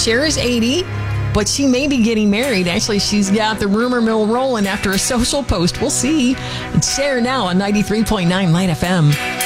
Cher is 80, but she may be getting married. Actually, she's got the rumor mill rolling after a social post. We'll see. It's Cher now on 93.9 Light FM.